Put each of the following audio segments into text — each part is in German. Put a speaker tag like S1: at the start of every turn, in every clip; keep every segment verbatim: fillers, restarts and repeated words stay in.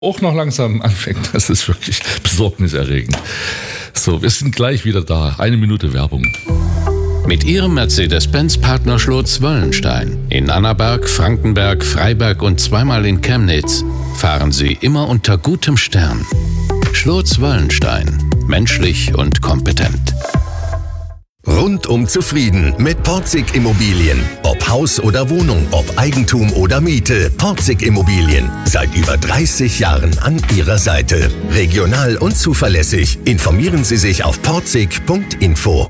S1: auch noch langsam anfängt, das ist wirklich besorgniserregend. So, wir sind gleich wieder da. Eine Minute Werbung.
S2: Mit Ihrem Mercedes-Benz-Partner Schlotz-Wöllenstein in Annaberg, Frankenberg, Freiberg und zweimal in Chemnitz fahren Sie immer unter gutem Stern. Schlotz-Wöllenstein. Menschlich und kompetent.
S3: Rundum zufrieden mit Porzig Immobilien. Ob Haus oder Wohnung, ob Eigentum oder Miete. Porzig Immobilien. Seit über dreißig Jahren an Ihrer Seite. Regional und zuverlässig. Informieren Sie sich auf porzig punkt info.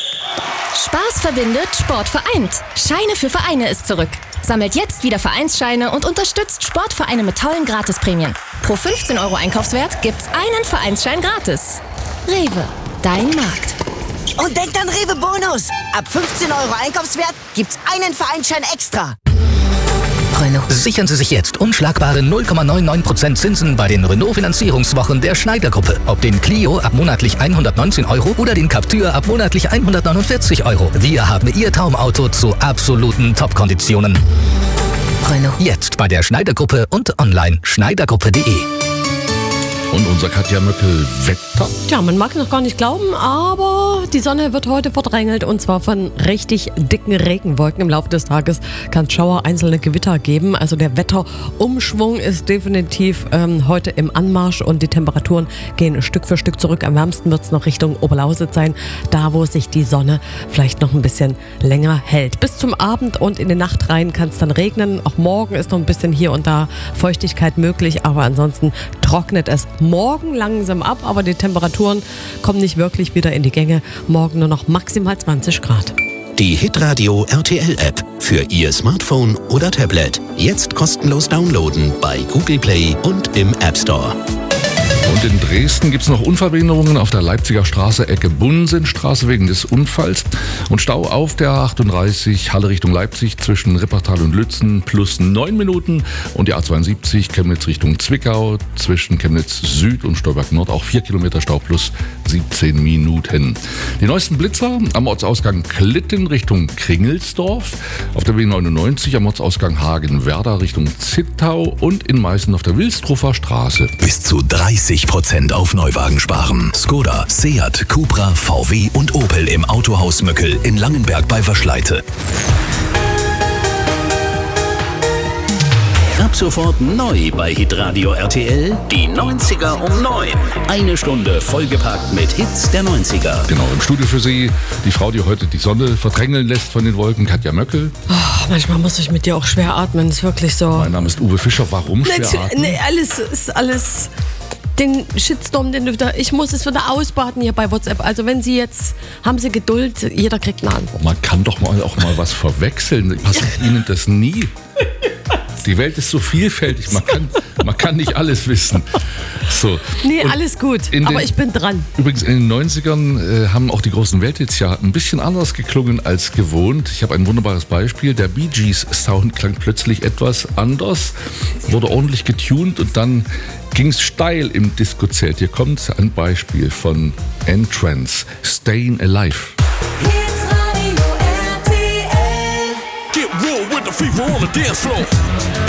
S4: Spaß verbindet, Sport vereint. Scheine für Vereine ist zurück. Sammelt jetzt wieder Vereinsscheine und unterstützt Sportvereine mit tollen Gratisprämien. Pro fünfzehn Euro Einkaufswert gibt's einen Vereinsschein gratis. Rewe, dein Markt.
S5: Und denkt an Rewe Bonus. Ab fünfzehn Euro Einkaufswert gibt's einen Vereinsschein extra.
S6: Renault. Sichern Sie sich jetzt unschlagbare null Komma neunundneunzig Prozent Zinsen bei den Renault-Finanzierungswochen der Schneider-Gruppe. Ob den Clio ab monatlich hundertneunzehn Euro oder den Captur ab monatlich hundertneunundvierzig Euro. Wir haben Ihr Traumauto zu absoluten Top-Konditionen. Renault. Jetzt bei der Schneider-Gruppe und online schneidergruppe punkt de.
S1: Und unser Katja Möckel Wetter.
S7: Tja, man mag noch gar nicht glauben, aber die Sonne wird heute verdrängelt und zwar von richtig dicken Regenwolken. Im Laufe des Tages kann es Schauer, einzelne Gewitter geben. Also der Wetterumschwung ist definitiv ähm, heute im Anmarsch und die Temperaturen gehen Stück für Stück zurück. Am wärmsten wird es noch Richtung Oberlausitz sein, da wo sich die Sonne vielleicht noch ein bisschen länger hält. Bis zum Abend und in die Nacht rein kann es dann regnen. Auch morgen ist noch ein bisschen hier und da Feuchtigkeit möglich, aber ansonsten trocknet es morgen langsam ab, aber die Temperaturen kommen nicht wirklich wieder in die Gänge. Morgen nur noch maximal zwanzig Grad.
S2: Die Hitradio R T L-App für Ihr Smartphone oder Tablet. Jetzt kostenlos downloaden bei Google Play und im App Store.
S1: Und in Dresden gibt es noch Unfallbehinderungen auf der Leipziger Straße, Ecke Bunsenstraße wegen des Unfalls. Und Stau auf der achtunddreißig, Halle Richtung Leipzig zwischen Rippertal und Lützen plus neun Minuten. Und die A zweiundsiebzig, Chemnitz Richtung Zwickau zwischen Chemnitz Süd und Stolberg Nord auch vier Kilometer Stau plus siebzehn Minuten. Die neuesten Blitzer am Ortsausgang Klitten Richtung Kringelsdorf, auf der B neunundneunzig am Ortsausgang Hagen-Werder Richtung Zittau und in Meißen auf der Wilstruffer Straße.
S3: Bis zu dreißig Prozent auf Neuwagen sparen. Skoda, Seat, Cupra, V W und Opel im Autohaus Möckel in Langenberg bei Waschleite.
S2: Ab sofort neu bei Hitradio R T L, die neunziger um neun. Eine Stunde vollgepackt mit Hits der neunziger.
S1: Genau, im Studio für Sie die Frau, die heute die Sonne verdrängeln lässt von den Wolken, Katja Möckel.
S7: Oh, manchmal muss ich mit dir auch schwer atmen, ist wirklich so.
S1: Mein Name ist Uwe Fischer. Warum schwer atmen?
S7: Nee, alles ist alles... Den Shitstorm, den du wieder, ich muss es wieder ausbaden hier bei WhatsApp. Also wenn Sie jetzt, haben Sie Geduld, jeder kriegt eine Antwort.
S1: Man kann doch mal auch mal was verwechseln. Passiert Ihnen das nie? Die Welt ist so vielfältig, man kann, man kann nicht alles wissen. So.
S7: Nee,
S1: Und
S7: alles gut,
S1: den,
S7: aber ich bin dran.
S1: Übrigens, in den neunzigern äh, haben auch die großen Welthits ja ein bisschen anders geklungen als gewohnt. Ich habe ein wunderbares Beispiel. Der Bee Gees Sound klang plötzlich etwas anders, wurde ordentlich getuned und dann ging es steil im Disco-Zelt. Hier kommt ein Beispiel von Entrance, Stayin' Alive.
S8: Get real with the fever on the dance floor.